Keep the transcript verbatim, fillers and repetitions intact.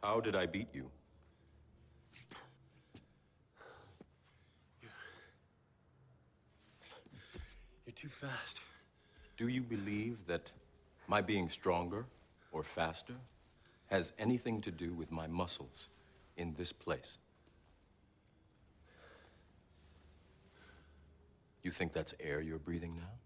How did I beat you? You're, you're too fast. Do you believe that my being stronger or faster has anything to do with my muscles in this place? You think that's air you're breathing now?